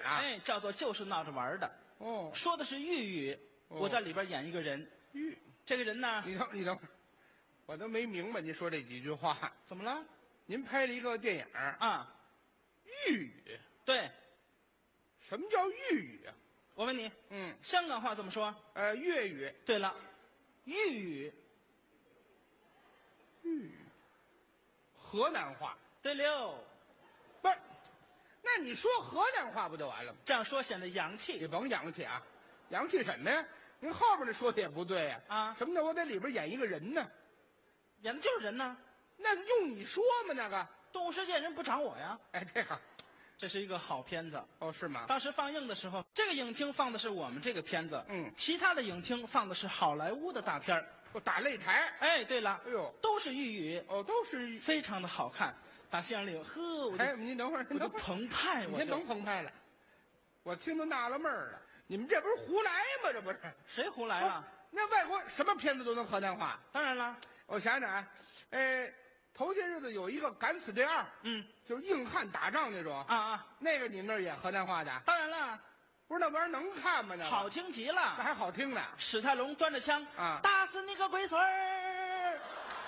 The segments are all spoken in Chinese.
啊？ 哎，叫做就是闹着玩的。 哦， 说的是豫语，我在里边演一个人。 豫， 这个人呢， 你等会儿，我都没明白您说这几句话。 怎么了？ 您拍了一个电影啊， 豫语， 对， 什么叫豫语啊？ 我问你， 嗯， 香港话怎么说？ 粤语， 对了，豫语。 豫语，河南话。 对了， 不是，那你说河南话不就完了吗？ 这样说显得洋气。 你甭洋气啊，洋气什么呀？您后边那说的也不对呀。 啊什么叫我在里边演一个人呢？ 演的就是人呢。 那用你说吗？那个， 动物世界人不找我呀。 哎，这个， 这是一个好片子。 哦，是吗？ 当时放映的时候，这个影厅放的是我们这个片子， 嗯其他的影厅放的是好莱坞的大片儿。 我打擂台。 哎，对了， 哎呦， 都是豫语， 哦，都是。 非常的好看。打戏上里，呵，我哎， 就您等会儿， 我就澎湃，我您就甭澎湃了，我听都纳了闷儿了。你们这不是胡来吗？这不是？ 谁胡来了？ 那外国什么片子都能河南话？ 当然了， 我想想啊，头些日子有一个《敢死队2》，就是硬汉打仗那种啊， 那个你们那儿演河南话的？ 当然了， 不是那玩意儿能看吗？那好听极那了。 还好听呢。 史泰龙端着枪啊打死你个龟孙儿！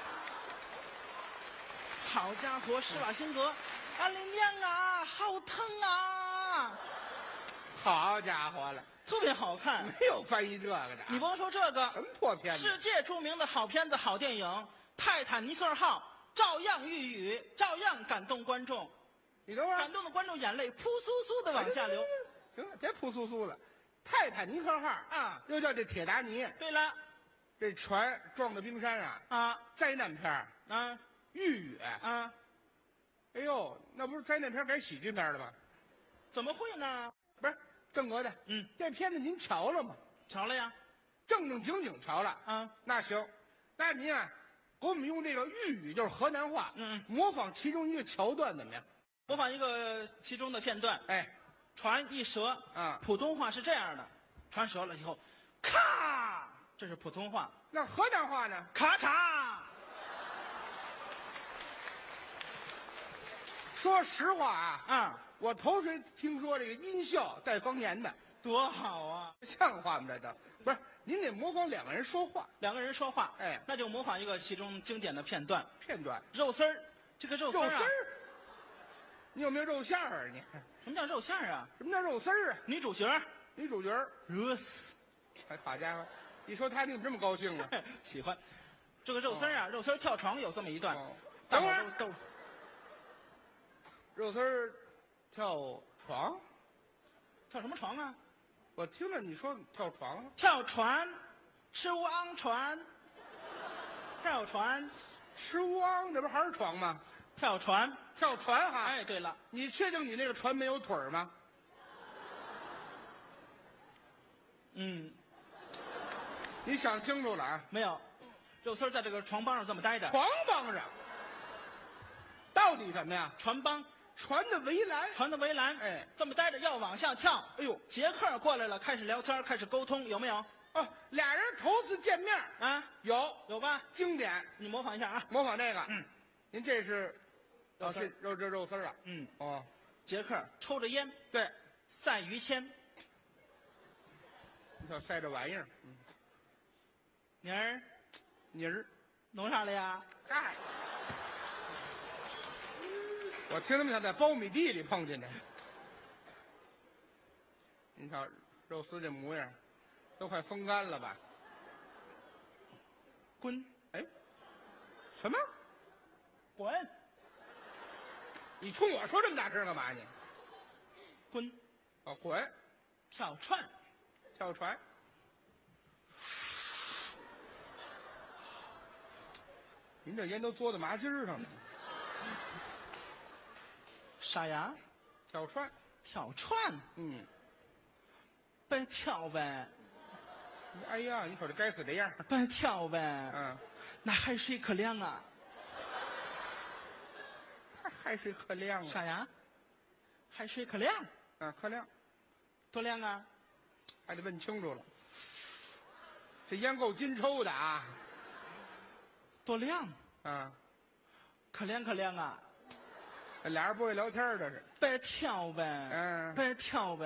好家伙，施瓦辛格，俺的娘啊，好疼啊！ 好家伙了， 特别好看。 没有翻译这个的。 你甭说这什个， 么破片子？ 世界著名的好片子、好电影《泰坦尼克号》照样豫语，照样感动观众， 你等会儿， 感动的观众眼泪扑簌簌的往下流。 行了，别扑簌簌了。泰坦尼克号啊， 又叫这铁达尼， 对了， 这船撞到冰山上啊灾难片儿啊豫语。 啊， 哎呦，那不是灾难片改喜剧片了吗？ 怎么会呢？ 不是，正格的。这片子您瞧了吗？ 瞧了呀。 正正经经瞧了。 啊， 那行，那您啊，给我们用这个豫语，就是河南话，模仿其中一个桥段怎么样？ 模仿一个其中的片段。 哎， 船一折啊， 普通话是这样的，船折了以后，咔，这是普通话。 那河南话呢？ 咔嚓。 说实话啊， 我头回听说这个音效带方言的， 多好啊！ 像话吗？这都不是，您得模仿两个人说话。 两个人说话， 哎， 那就模仿一个其中经典的片段。肉丝儿，这个肉丝儿啊， 你有没有肉馅儿啊？你什么叫肉馅儿啊？ 什么叫肉丝儿啊？ 女主角热死！ 好家伙，一说他你怎么这么高兴啊？ 喜欢这个肉丝儿啊，肉丝儿跳床有这么一段。 等会儿都肉丝儿跳床， 跳什么床啊？ 我听着你说跳床， 跳船，吃乌昂船，跳船， 吃乌昂，这不还是床吗？ 跳船哈！ 哎， 对了， 你确定你那个船没有腿儿吗？你想清楚了啊？ 没有，肉丝在这个床帮上这么待着。 床帮上，到底什么呀？ 船帮。 船的围栏， 哎，这么待着要往下跳。 哎呦， 杰克过来了，开始聊天，开始沟通，有没有？ 哦，俩人头次见面啊，有吧？ 经典， 你模仿一下啊， 模仿这个。您这是肉丝肉丝啊？哦， 杰克抽着烟， 对， 赛于谦， 你瞧晒这玩意儿，妮儿， 弄啥了呀？ 哎。我听他们像在苞米地里碰见的。你瞧肉丝这模样，都快风干了吧？ 滚！ 哎，什么？ 滚！ 你冲我说这么大声干嘛你？ 滚！ 哦，滚！ 跳船。 您这烟都嘬到麻筋上了。 啥呀？ 跳船， 别跳呗！ 哎呀，你瞅这该死这样！ 别跳呗！那海水可凉啊！ 海水可凉啊！ 啥呀？海水可凉？ 可凉。 多凉啊？ 还得问清楚了。这烟够金抽的啊！ 多凉？可凉啊！ 俩人不会聊天的是。 别跳呗！别跳呗！